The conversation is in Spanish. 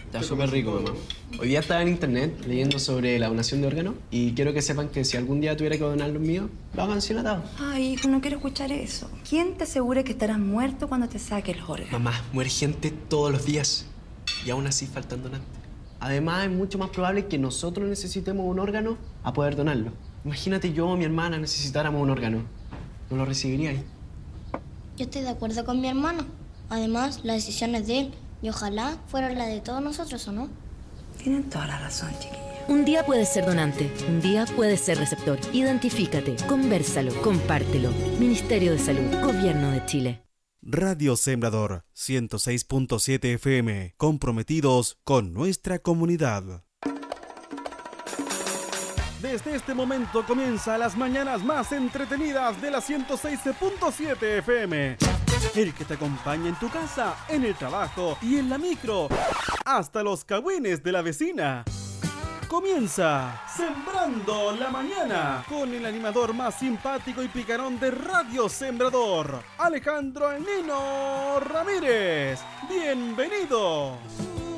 Está súper rico, mamá. Hoy día estaba en internet leyendo sobre la donación de órganos y quiero que sepan que si algún día tuviera que donar los míos, lo hagan sin atado. Ay, hijo, no quiero escuchar eso. ¿Quién te asegura que estarás muerto cuando te saque el órgano? Mamá, muere gente todos los días y aún así faltan donantes. Además, es mucho más probable que nosotros necesitemos un órgano a poder donarlo. Imagínate yo o mi hermana necesitáramos un órgano. ¿No lo recibiríais? Yo estoy de acuerdo con mi hermano. Además, la decisión es de él y ojalá fuera la de todos nosotros, ¿o no? Tienen toda la razón, chiquilla. Un día puedes ser donante, un día puedes ser receptor. Identifícate, convérsalo, compártelo. Ministerio de Salud, Gobierno de Chile. Radio Sembrador 106.7 FM, comprometidos con nuestra comunidad. Desde este momento comienza las mañanas más entretenidas de la 106.7 FM. El que te acompaña en tu casa, en el trabajo y en la micro, hasta los cagüines de la vecina. Comienza Sembrando la Mañana con el animador más simpático y picarón de Radio Sembrador, Alejandro El Nino Ramírez. ¡Bienvenidos!